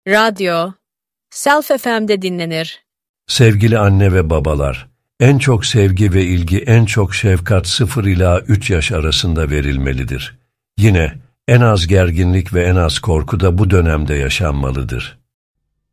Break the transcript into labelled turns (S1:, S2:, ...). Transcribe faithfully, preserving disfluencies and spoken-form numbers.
S1: Radyo, Self F M'de dinlenir.
S2: Sevgili anne ve babalar, en çok sevgi ve ilgi, en çok şefkat sıfır ila üç yaş arasında verilmelidir. Yine en az gerginlik ve en az korku da bu dönemde yaşanmalıdır.